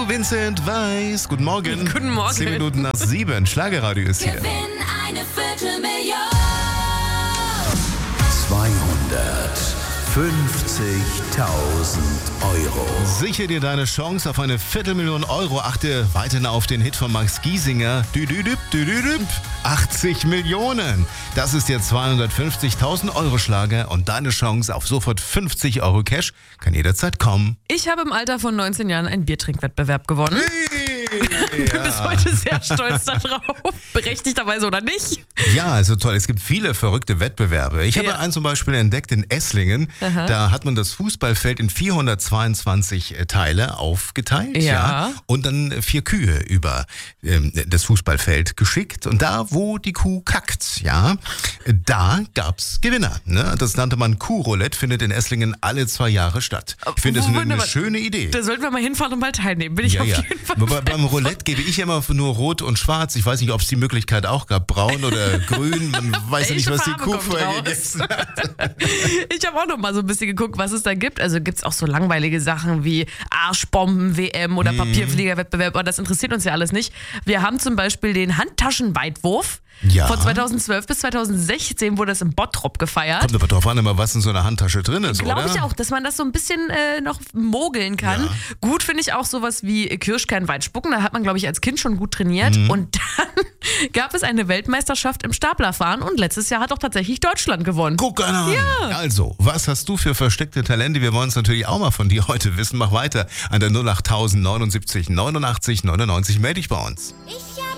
Vincent Weiss. Guten Morgen. Guten Morgen. 10 Minuten nach 7. Schlagerradio ist hier. Gewinn eine Viertelmillion. 250.000 Euro. Sichere dir deine Chance auf eine Viertelmillion Euro. Achte weiterhin auf den Hit von Max Giesinger. 80 Millionen. Das ist der 250.000 Euro Schlager und deine Chance auf sofort 50 Euro Cash kann jederzeit kommen. Ich habe im Alter von 19 Jahren einen Biertrinkwettbewerb gewonnen. Hey, Du bist heute sehr stolz darauf. Berechtigterweise oder nicht? Ja, also toll. Es gibt viele verrückte Wettbewerbe. Ich habe einen zum Beispiel entdeckt in Esslingen. Aha. Da hat man das Fußballfeld in 422 Teile aufgeteilt. Ja. Und dann 4 Kühe über das Fußballfeld geschickt. Und da, wo die Kuh kackt, ja, da gab's Gewinner. Ne? Das nannte man Kuhroulette, findet in Esslingen alle 2 Jahre statt. Ich finde das eine Wunderbar. schöne Idee. Da sollten wir mal hinfahren und mal teilnehmen. Bin ich auf jeden Fall. Aber beim Roulette gebe ich immer nur rot und schwarz. Ich weiß nicht, ob es die Möglichkeit auch gab. Braun oder grün. Man weiß ja nicht, was die Farbe Kuh kommt vorher raus. gegessen hat. Ich habe auch noch mal so ein bisschen geguckt, was es da gibt. Also gibt es auch so langweilige Sachen wie Arschbomben-WM oder Papierfliegerwettbewerb. Aber das interessiert uns ja alles nicht. Wir haben zum Beispiel den Handtaschenweitwurf. Ja. Von 2012 bis 2016 wurde es im Bottrop gefeiert. Kommt aber drauf an, immer was in so einer Handtasche drin ist, oder? Glaube ich auch, dass man das so ein bisschen noch mogeln kann. Ja. Gut finde ich auch sowas wie Kirschkernweit spucken. Da hat man, glaube ich, als Kind schon gut trainiert. Und dann gab es eine Weltmeisterschaft im Staplerfahren und letztes Jahr hat auch tatsächlich Deutschland gewonnen. Guck einer an. Ja. Also, was hast du für versteckte Talente? Wir wollen es natürlich auch mal von dir heute wissen. Mach weiter an der 08000 79 89 99. Melde dich bei uns. Ich